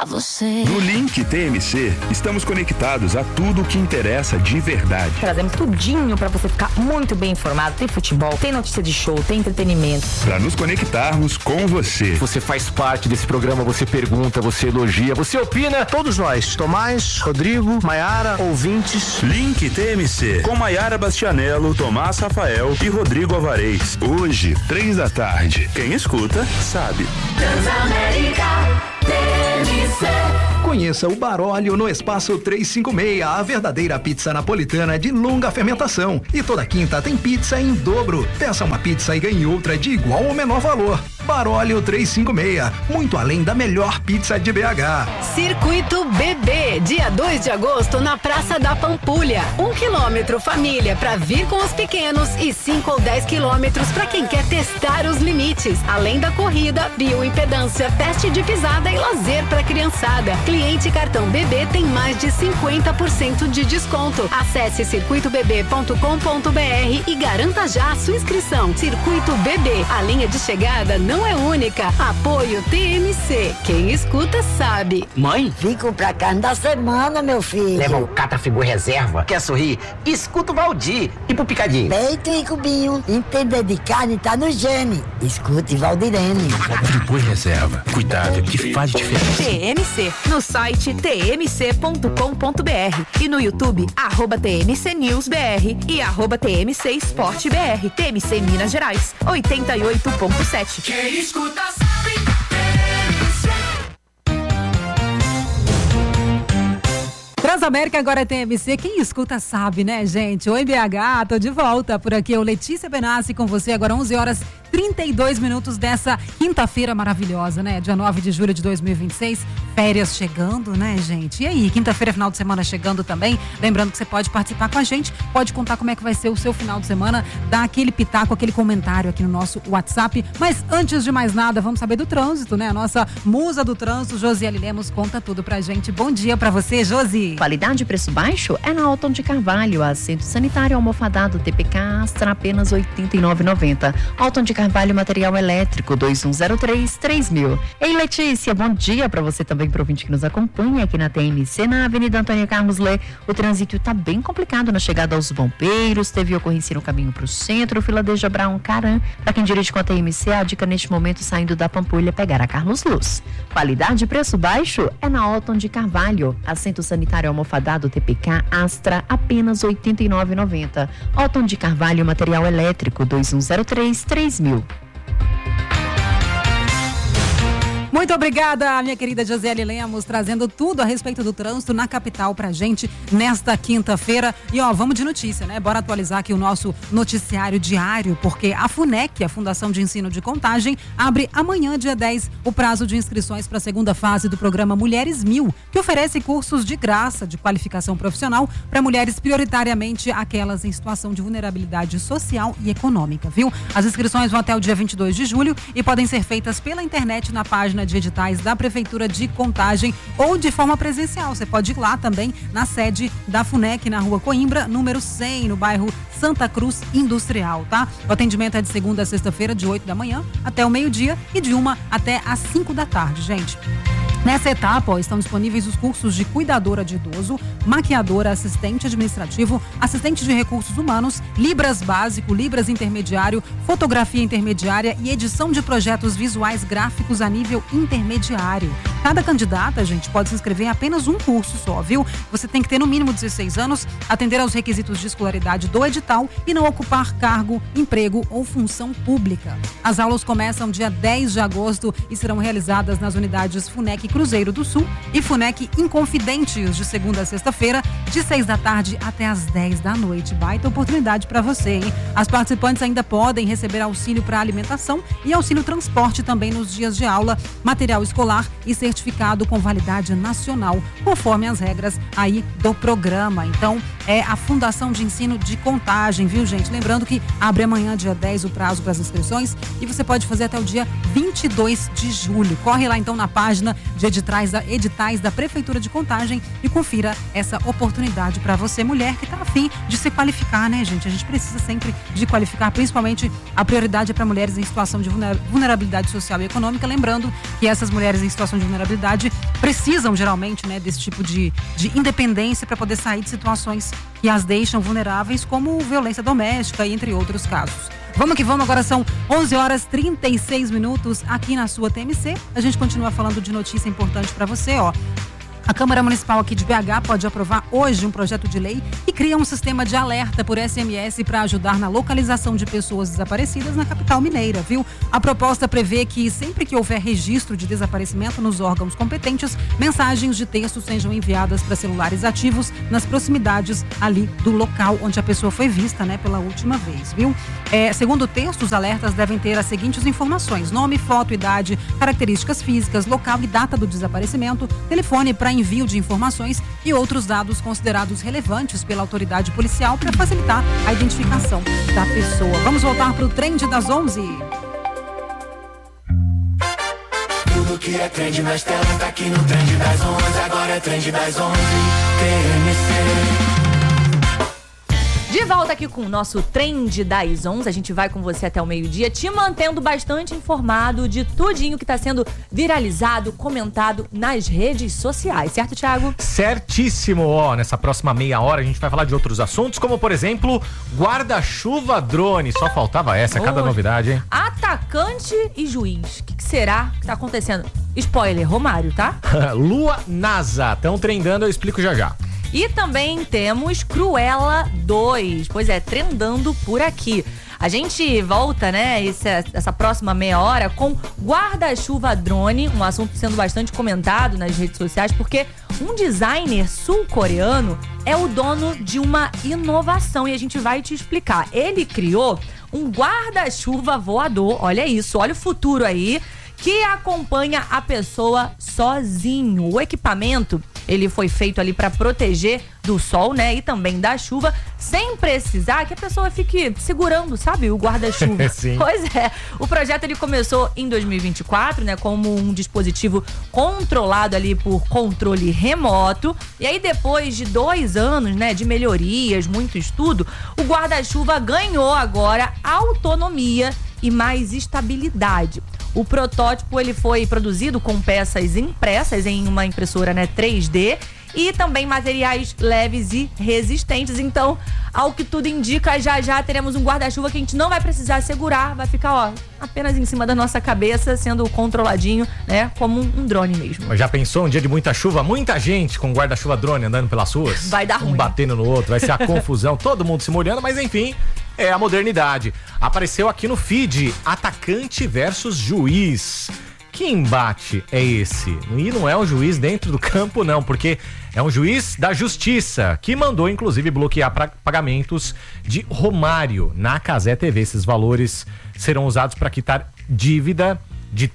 você. No Link TMC, estamos conectados a tudo o que interessa de verdade. Trazemos tudinho pra você ficar muito bem informado. Tem futebol, tem notícia de show, tem entretenimento. Para nos conectarmos com você. Você faz parte desse programa, você pergunta, você elogia, você opina. Todos nós, Tomás, Rodrigo, Maiara, ouvintes. Link TMC, com Maiara Bastianello, Tomás Rafael e Rodrigo Alvarez. Hoje, 15h. Quem escuta, sabe. Transamérica TMC. Conheça o Baróleo no Espaço 356, a verdadeira pizza napolitana de longa fermentação. E toda quinta tem pizza em dobro. Peça uma pizza e ganhe outra de igual ou menor valor. Baróleo 356, muito além da melhor pizza de BH. Circuito BB, dia 2 de agosto na Praça da Pampulha. 1 quilômetro família para vir com os pequenos e 5 ou 10 quilômetros para quem quer testar os limites. Além da corrida, bioimpedância, teste de pisada e lazer para criançada. Cliente cartão BB tem mais de 50% de desconto. Acesse circuitobb.com.br e garanta já a sua inscrição. Circuito BB, a linha de chegada não é única. Apoio TMC. Quem escuta sabe. Mãe? Vim comprar carne da semana, meu filho. Leva o Catafigur Reserva. Quer sorrir? Escuta o Valdir. E pro picadinho? Peito e cubinho. Entender de carne tá no gene. Escute Valdirene. Catafigur Reserva. Cuidado que faz diferença. TMC. No site tmc.com.br e no YouTube @TMC News BR e @TMC Esporte BR. TMC Minas Gerais 88.7. Quem escuta sabe. Transamérica agora é TMC, quem escuta sabe, né, gente? Oi, BH, tô de volta por aqui, eu Letícia Benassi com você, agora 11h32 dessa quinta-feira maravilhosa, né? Dia 9 de julho de 2026, férias chegando, né, gente? E aí, quinta-feira, final de semana chegando também, lembrando que você pode participar com a gente, pode contar como é que vai ser o seu final de semana, dar aquele pitaco, aquele comentário aqui no nosso WhatsApp, mas antes de mais nada, vamos saber do trânsito, né? A nossa musa do trânsito, Josiele Lemos, conta tudo pra gente. Bom dia pra você, Josi. Qualidade e preço baixo é na Alton de Carvalho, assento sanitário almofadado TPK Astra, apenas R$ 89,90. Alton de Carvalho, material elétrico, 2103-3000. Ei, Letícia, bom dia para você também, pro ouvinte que nos acompanha aqui na TMC, na Avenida Antônio Carlos Lé. O trânsito tá bem complicado na chegada aos bombeiros, teve ocorrência no caminho pro centro, fila de Jabraão Caram. Para quem dirige com a TMC, a dica neste momento saindo da Pampulha pegar a Carlos Luz. Qualidade e preço baixo é na Alton de Carvalho, assento sanitário almofadado TPK Astra, apenas R$ 89,90. Alton de Carvalho, material elétrico, 2103-3000. Muito obrigada, minha querida Josiele Lemos, trazendo tudo a respeito do trânsito na capital pra gente nesta quinta-feira. E vamos de notícia, né? Bora atualizar aqui o nosso noticiário diário, porque a FUNEC, a Fundação de Ensino de Contagem, abre amanhã, dia 10, o prazo de inscrições para a segunda fase do programa Mulheres 1000, que oferece cursos de graça de qualificação profissional para mulheres, prioritariamente aquelas em situação de vulnerabilidade social e econômica, viu? As inscrições vão até o dia 22 de julho e podem ser feitas pela internet na página de editais da Prefeitura de Contagem ou de forma presencial. Você pode ir lá também na sede da FUNEC, na Rua Coimbra, número 100, no bairro Santa Cruz Industrial, tá? O atendimento é de segunda a sexta-feira, de 8 da manhã até o meio-dia e de 1 até às 5 da tarde, gente. Nessa etapa, estão disponíveis os cursos de cuidadora de idoso, maquiadora, assistente administrativo, assistente de recursos humanos, Libras básico, Libras intermediário, fotografia intermediária e edição de projetos visuais gráficos a nível intermediário. Cada candidata, gente, pode se inscrever em apenas um curso só, viu? Você tem que ter no mínimo 16 anos, atender aos requisitos de escolaridade do edital e não ocupar cargo, emprego ou função pública. As aulas começam dia 10 de agosto e serão realizadas nas unidades FUNEC Cruzeiro do Sul e FUNEC Inconfidentes, de segunda a sexta-feira, de 6 da tarde até as 10 da noite. Baita oportunidade para você, hein? As participantes ainda podem receber auxílio para alimentação e auxílio transporte também nos dias de aula, material escolar e certificado com validade nacional, conforme as regras aí do programa. Então, é a Fundação de Ensino de Contagem, viu, gente? Lembrando que abre amanhã, dia 10, o prazo para as inscrições e você pode fazer até o dia 22 de julho. Corre lá, então, na página de editais da Prefeitura de Contagem e confira essa oportunidade para você, mulher, que está afim de se qualificar, né, gente? A gente precisa sempre de qualificar, principalmente a prioridade é para mulheres em situação de vulnerabilidade social e econômica. Lembrando que essas mulheres em situação de vulnerabilidade precisam, geralmente, né, desse tipo de independência para poder sair de situações que as deixam vulneráveis, como violência doméstica e entre outros casos. Vamos que vamos, agora são 11h36 aqui na sua TMC. A gente continua falando de notícia importante para você, ó. A Câmara Municipal aqui de BH pode aprovar hoje um projeto de lei que cria um sistema de alerta por SMS para ajudar na localização de pessoas desaparecidas na capital mineira, viu? A proposta prevê que sempre que houver registro de desaparecimento nos órgãos competentes, mensagens de texto sejam enviadas para celulares ativos nas proximidades ali do local onde a pessoa foi vista, né, pela última vez, viu? Segundo o texto, os alertas devem ter as seguintes informações: nome, foto, idade, características físicas, local e data do desaparecimento, telefone para envio de informações e outros dados considerados relevantes pela autoridade policial para facilitar a identificação da pessoa. Vamos voltar para o Trend das 11. Tudo que é trend nas telas tá aqui no Trend das 11. Agora é Trend das 11. TMC. De volta aqui com o nosso Trend das 11, a gente vai com você até o meio-dia, te mantendo bastante informado de tudinho que está sendo viralizado, comentado nas redes sociais, certo, Thiago? Certíssimo, ó, nessa próxima meia hora a gente vai falar de outros assuntos, como por exemplo, guarda-chuva drone, só faltava essa, cada novidade, hein? Atacante e juiz, o que será que tá acontecendo? Spoiler, Romário, tá? Lua NASA, estão trendando, eu explico já já. E também temos Cruella 2, pois é, trendando por aqui. A gente volta, né, essa próxima meia hora com guarda-chuva drone, um assunto sendo bastante comentado nas redes sociais, porque um designer sul-coreano é o dono de uma inovação e a gente vai te explicar. Ele criou um guarda-chuva voador, olha isso, olha o futuro aí, que acompanha a pessoa sozinho. O equipamento, ele foi feito ali para proteger do sol, né, e também da chuva, sem precisar que a pessoa fique segurando, sabe, o guarda-chuva. Sim. Pois é, o projeto ele começou em 2024, né, como um dispositivo controlado ali por controle remoto, e aí depois de 2 anos, né, de melhorias, muito estudo, o guarda-chuva ganhou agora autonomia e mais estabilidade. O protótipo ele foi produzido com peças impressas em uma impressora, né, 3D e também materiais leves e resistentes. Então, ao que tudo indica, já teremos um guarda-chuva que a gente não vai precisar segurar, vai ficar, ó, apenas em cima da nossa cabeça, sendo controladinho, né, como um drone mesmo. Já pensou um dia de muita chuva, muita gente com guarda-chuva drone andando pelas ruas? Vai dar ruim. Um batendo no outro, vai ser a confusão, todo mundo se molhando, mas enfim, é a modernidade. Apareceu aqui no feed, atacante versus juiz. Que embate é esse? E não é um juiz dentro do campo, não, porque é um juiz da justiça, que mandou, inclusive, bloquear pagamentos de Romário na Cazé TV. Esses valores serão usados para quitar dívida de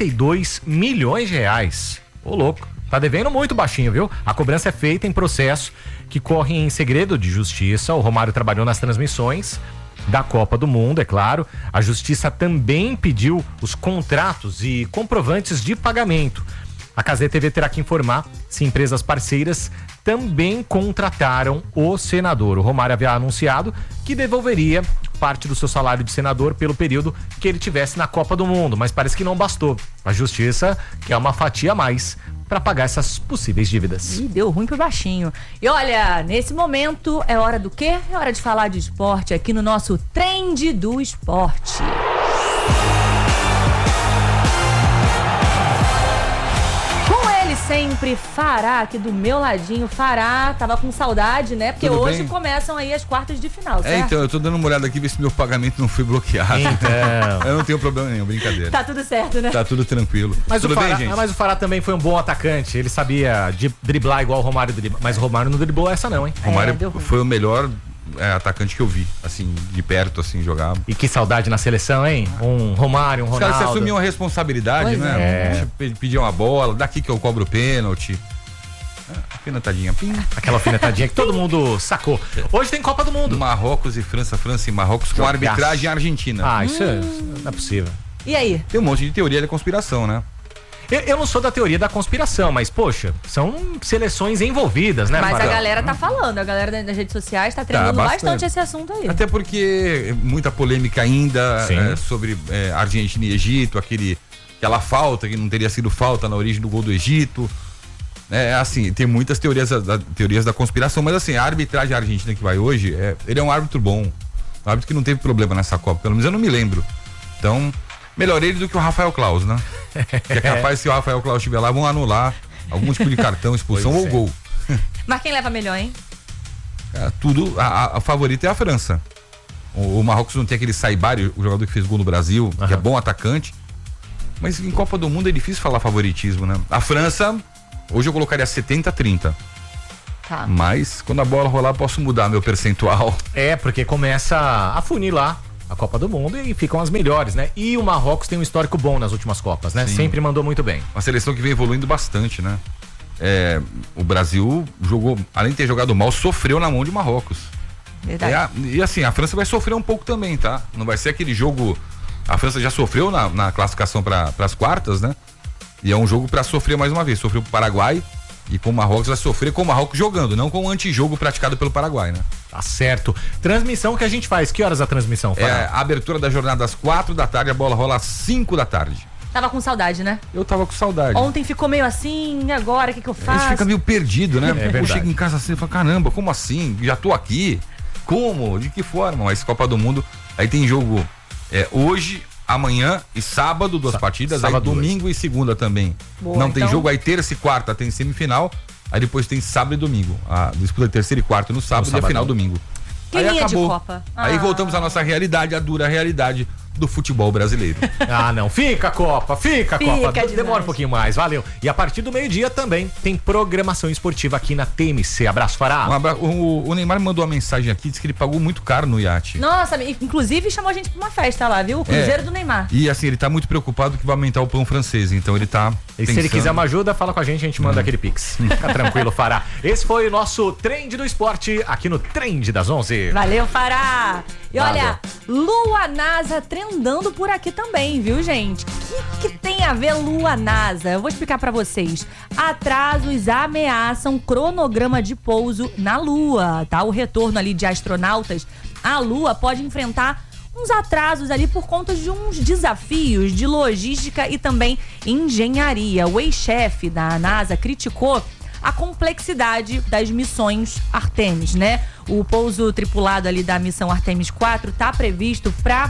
32 milhões de reais. Ô, louco, tá devendo muito baixinho, viu? A cobrança é feita em processo que corre em segredo de justiça. O Romário trabalhou nas transmissões da Copa do Mundo, é claro. A justiça também pediu os contratos e comprovantes de pagamento. A Cazé TV terá que informar se empresas parceiras também contrataram o senador. O Romário havia anunciado que devolveria parte do seu salário de senador pelo período que ele tivesse na Copa do Mundo, mas parece que não bastou. A justiça quer uma fatia a mais para pagar essas possíveis dívidas. Ih, deu ruim pro baixinho. E olha, nesse momento é hora do quê? É hora de falar de esporte aqui no nosso Trend do Esporte. Sempre Fará, aqui do meu ladinho. Fará, tava com saudade, né? Porque tudo hoje bem? Começam aí as quartas de final, certo? Então, eu tô dando uma olhada aqui, ver se meu pagamento não foi bloqueado. Então. Eu não tenho problema nenhum, brincadeira. Tá tudo certo, né? Tá tudo tranquilo. Mas tudo Fará, bem, gente? mas o Fará também foi um bom atacante. Ele sabia driblar igual o Romário dribla. Mas o Romário não driblou essa não, hein? Romário foi o melhor atacante que eu vi, assim, de perto, assim, jogar. E que saudade na seleção, hein? Um Romário, um Ronaldo. Os caras se assumiam a responsabilidade, pois né? Pediam uma bola, daqui que eu cobro o pênalti. Alfinetadinha. Aquela alfinetadinha que todo mundo sacou. Hoje tem Copa do Mundo. Marrocos e França, França e Marrocos com arbitragem argentina. Ah, isso não é possível. E aí? Tem um monte de teoria da conspiração, né? Eu não sou da teoria da conspiração, mas, poxa, são seleções envolvidas, né, Mas Marcão? a galera tá falando, a galera das redes sociais tá treinando bastante esse assunto aí. Até porque muita polêmica ainda sobre Argentina e Egito, aquela falta que não teria sido falta na origem do gol do Egito. Assim, tem muitas teorias da conspiração, mas assim, a arbitragem argentina que vai hoje, ele é um árbitro bom, um árbitro que não teve problema nessa Copa, pelo menos eu não me lembro. Então, melhor ele do que o Rafael Claus, né? Que é capaz, se o Rafael Claus estiver lá, vão anular algum tipo de cartão, expulsão ou gol. Mas quem leva melhor, hein? A favorita é a França. O Marrocos não tem aquele Saibari, o jogador que fez gol no Brasil, que é bom atacante. Mas em Copa do Mundo é difícil falar favoritismo, né? A França, hoje eu colocaria 70-30. Tá. Mas quando a bola rolar, posso mudar meu percentual. Porque começa a funilar a Copa do Mundo e ficam as melhores, né? E o Marrocos tem um histórico bom nas últimas Copas, né? Sim. Sempre mandou muito bem. Uma seleção que vem evoluindo bastante, né? O Brasil jogou, além de ter jogado mal, sofreu na mão de Marrocos. Verdade. E assim, a França vai sofrer um pouco também, tá? Não vai ser aquele jogo... A França já sofreu na classificação para as quartas, né? E é um jogo para sofrer mais uma vez. Sofreu pro Paraguai e com o Marrocos vai sofrer com o Marrocos jogando, não com o antijogo praticado pelo Paraguai, né? Tá certo. Transmissão que a gente faz. Que horas a transmissão? A abertura da jornada às 4 da tarde, a bola rola às 5 da tarde. Tava com saudade, né? Eu tava com saudade. Ontem ficou meio assim, e agora o que eu faço? A gente fica meio perdido, né? Eu chego em casa assim e falo, caramba, como assim? Já tô aqui? Como? De que forma? Mas Copa do Mundo, aí tem jogo hoje, amanhã e sábado, duas partidas, sábado, aí domingo e segunda também. Boa, não tem então... jogo, aí terça e quarta tem semifinal, aí depois tem sábado e domingo. A disputa terceira e quarta no sábado e a final domingo. Que aí acabou. De Copa. Aí voltamos à nossa realidade, a dura realidade do futebol brasileiro. Não, fica a Copa, fica a Copa. Demais. Demora um pouquinho mais, valeu. E a partir do meio-dia também tem programação esportiva aqui na TMC. Abraço, Fará. O Neymar me mandou uma mensagem aqui, disse que ele pagou muito caro no iate. Nossa, inclusive chamou a gente pra uma festa lá, viu? O Cruzeiro do Neymar. E assim, ele tá muito preocupado que vai aumentar o pão francês, então ele tá E se ele quiser uma ajuda, fala com a gente manda aquele pix. Fica tranquilo, Fará. Esse foi o nosso Trend do Esporte, aqui no Trend das 11. Valeu, Fará. E olha, Lua NASA trendando por aqui também, viu, gente? O que tem a ver Lua NASA? Eu vou explicar pra vocês. Atrasos ameaçam cronograma de pouso na Lua, tá? O retorno ali de astronautas à Lua pode enfrentar uns atrasos ali por conta de uns desafios de logística e também engenharia. O ex-chefe da NASA criticou a complexidade das missões Artemis, né? O pouso tripulado ali da missão Artemis 4 está previsto para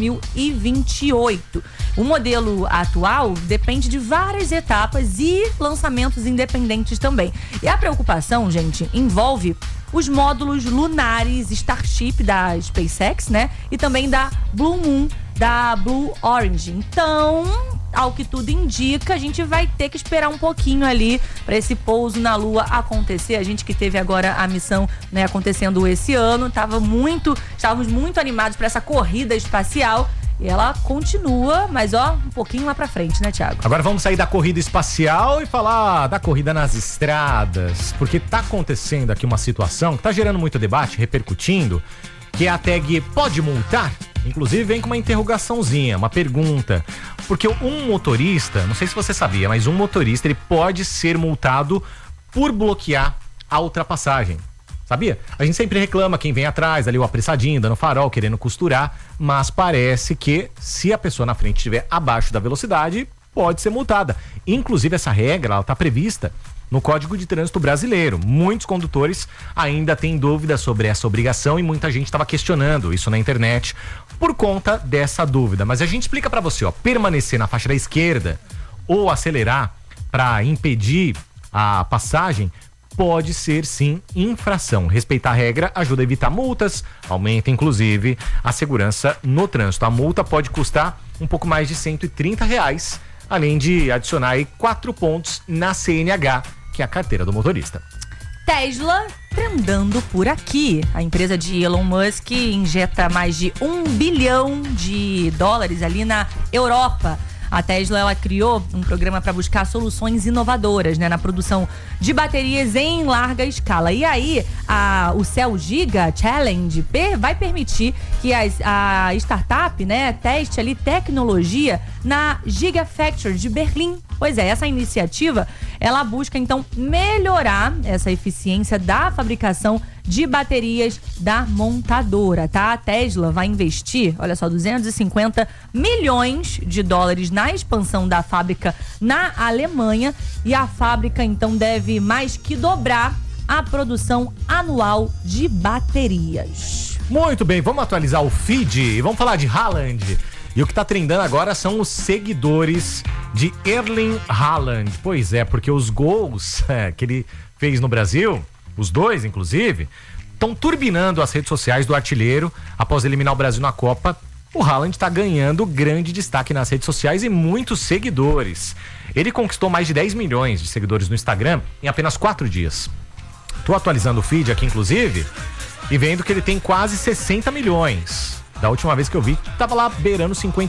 2028. O modelo atual depende de várias etapas e lançamentos independentes também. E a preocupação, gente, envolve os módulos lunares Starship da SpaceX, né? E também da Blue Moon, da Blue Origin. Então, ao que tudo indica, a gente vai ter que esperar um pouquinho ali para esse pouso na Lua acontecer. A gente que teve agora a missão, né, acontecendo esse ano, estávamos muito animados para essa corrida espacial. E ela continua, mas um pouquinho lá pra frente, né, Thiago? Agora vamos sair da corrida espacial e falar da corrida nas estradas, porque tá acontecendo aqui uma situação que tá gerando muito debate, repercutindo, que é a tag pode multar? Inclusive vem com uma interrogaçãozinha, uma pergunta, porque um motorista, não sei se você sabia, mas um motorista ele pode ser multado por bloquear a ultrapassagem. Sabia? A gente sempre reclama quem vem atrás, ali o apressadinho, dando farol, querendo costurar, mas parece que se a pessoa na frente estiver abaixo da velocidade, pode ser multada. Inclusive essa regra, ela está prevista no Código de Trânsito Brasileiro. Muitos condutores ainda têm dúvidas sobre essa obrigação e muita gente estava questionando isso na internet por conta dessa dúvida. Mas a gente explica para você, permanecer na faixa da esquerda ou acelerar para impedir a passagem pode ser sim infração. Respeitar a regra ajuda a evitar multas, aumenta inclusive a segurança no trânsito. A multa pode custar um pouco mais de R$130, além de adicionar aí 4 pontos na CNH, que é a carteira do motorista. Tesla trendando por aqui. A empresa de Elon Musk injeta mais de $1 bilhão ali na Europa. A Tesla, ela criou um programa para buscar soluções inovadoras, né, na produção de baterias em larga escala. E aí, o Cell Giga Challenge vai permitir que a startup, né, teste ali tecnologia na Gigafactory de Berlim. Pois é, essa iniciativa, ela busca então melhorar essa eficiência da fabricação de baterias da montadora, tá? A Tesla vai investir, olha só, 250 milhões de dólares na expansão da fábrica na Alemanha, e a fábrica então deve mais que dobrar a produção anual de baterias. Muito bem, vamos atualizar o feed e vamos falar de Haaland. E o que tá trendando agora são os seguidores de Erling Haaland. Pois é, porque os gols que ele fez no Brasil, os dois inclusive, estão turbinando as redes sociais do artilheiro após eliminar o Brasil na Copa. O Haaland tá ganhando grande destaque nas redes sociais e muitos seguidores. Ele conquistou mais de 10 milhões de seguidores no Instagram em apenas 4 dias. Tô atualizando o feed aqui, inclusive, e vendo que ele tem quase 60 milhões. Da última vez que eu vi, tava lá beirando 50